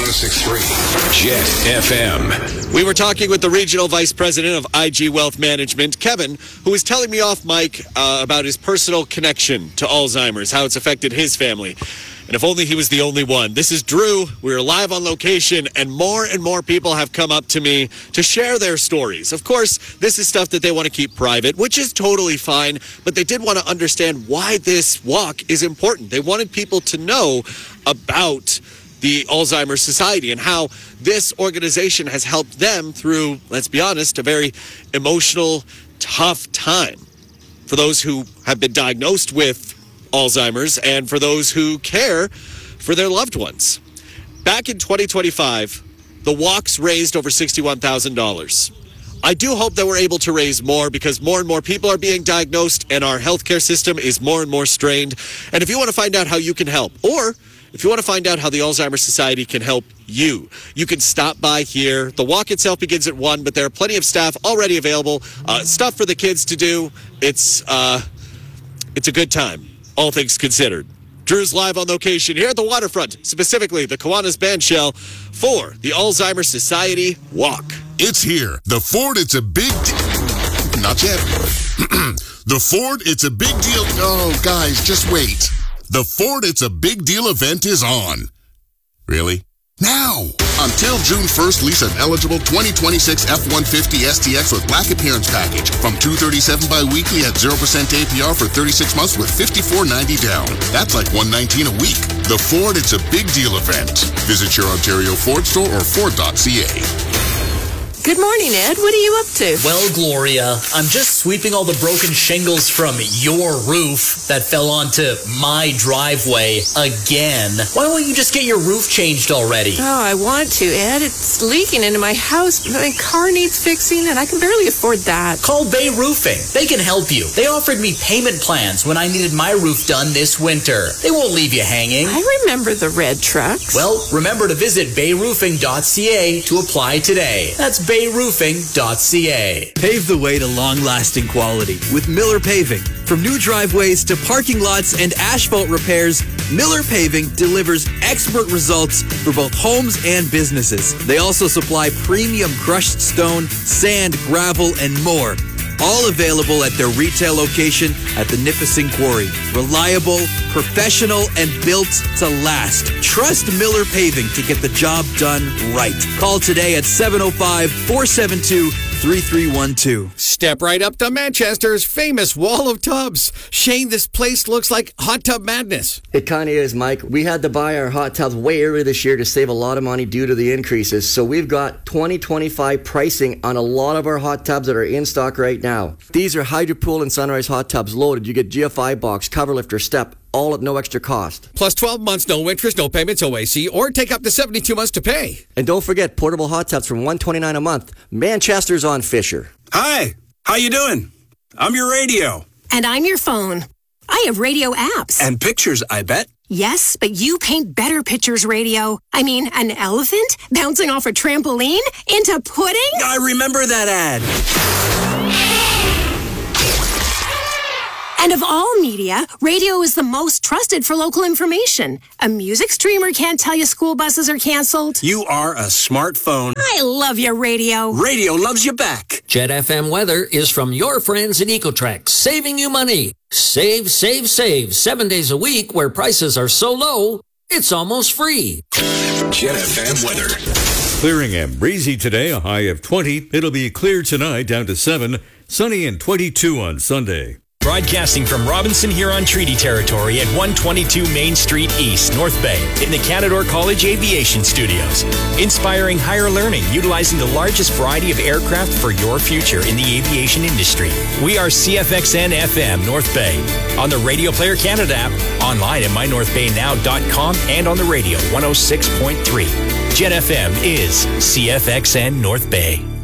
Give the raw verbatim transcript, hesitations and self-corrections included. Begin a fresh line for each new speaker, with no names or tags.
oh six point three Jet F M.
We were talking with the Regional Vice President of I G Wealth Management, Kevin, who was telling me off mic uh, about his personal connection to Alzheimer's, how it's affected his family. And if only he was the only one. This is Drew. We're live on location, and more and more people have come up to me to share their stories. Of course, this is stuff that they want to keep private, which is totally fine, but they did want to understand why this walk is important. They wanted people to know about the Alzheimer's Society and how this organization has helped them through, let's be honest, a very emotional, tough time for those who have been diagnosed with Alzheimer's and for those who care for their loved ones. Back in twenty twenty-five, the walks raised over sixty-one thousand dollars. I do hope that we're able to raise more because more and more people are being diagnosed and our healthcare system is more and more strained. And if you want to find out how you can help, or if you want to find out how the Alzheimer's Society can help you, you can stop by here. The walk itself begins at one, but there are plenty of staff already available. Uh, stuff for the kids to do. It's uh, it's a good time, all things considered. Drew's live on location here at the waterfront, specifically the Kiwanis Bandshell, for the Alzheimer's Society Walk.
It's here. The Ford, it's a big deal. Not yet. The Ford, it's a big deal. Oh, guys, just wait. The Ford It's a Big Deal event is on. Really? Now! Until June first, lease an eligible twenty twenty-six F one fifty S T X with black appearance package from two hundred thirty-seven dollars bi-weekly at zero percent A P R for thirty-six months with fifty-four ninety down. That's like one hundred nineteen dollars a week. The Ford It's a Big Deal event. Visit your Ontario Ford store or Ford dot C A.
Good morning, Ed. What are you up to?
Well, Gloria, I'm just sweeping all the broken shingles from your roof that fell onto my driveway again. Why won't you just get your roof changed already?
Oh, I want to, Ed. It's leaking into my house. My car needs fixing, and I can barely afford that.
Call Bay Roofing. They can help you. They offered me payment plans when I needed my roof done this winter. They won't leave you hanging.
I remember the red trucks.
Well, remember to visit bay roofing dot c a to apply today. That's bay roofing dot c a.
Pave the way to long-lasting quality with Miller Paving. From new driveways to parking lots and asphalt repairs, Miller Paving delivers expert results for both homes and businesses. They also supply premium crushed stone, sand, gravel, and more. All available at their retail location at the Nipissing Quarry. Reliable, professional, and built to last. Trust Miller Paving to get the job done right. Call today at seven oh five, four seven two, three three one two.
Step right up to Manchester's famous wall of tubs. Shane, this place looks like hot tub madness.
It kind of is, Mike. We had to buy our hot tubs way early this year to save a lot of money due to the increases. So we've got twenty twenty-five pricing on a lot of our hot tubs that are in stock right now. These are Hydropool and Sunrise hot tubs loaded. You get G F I box, cover lifter, step, all at no extra cost.
Plus twelve months, no interest, no payments, O A C, or take up to seventy-two months to pay.
And don't forget, portable hot tubs from one hundred twenty-nine dollars a month. Manchester's on Fisher.
Hi, how you doing? I'm your radio.
And I'm your phone. I have radio apps.
And pictures, I bet.
Yes, but you paint better pictures, radio. I mean, an elephant bouncing off a trampoline into pudding?
I remember that ad.
And of all media, radio is the most trusted for local information. A music streamer can't tell you school buses are canceled.
You are a smartphone.
I love your radio.
Radio loves you back.
Jet F M weather is from your friends at Ecotrex, saving you money. Save, save, save. Seven days a week where prices are so low, it's almost free.
Jet F M weather.
Clearing and breezy today, a high of twenty. It'll be clear tonight, down to seven. Sunny and twenty-two on Sunday.
Broadcasting from Robinson Huron Treaty Territory at one twenty-two Main Street East, North Bay, in the Canadore College Aviation Studios. Inspiring higher learning, utilizing the largest variety of aircraft for your future in the aviation industry. We are C F X N F M North Bay, on the Radio Player Canada app, online at my north bay now dot com, and on the radio one oh six point three. Jet F M is C F X N North Bay.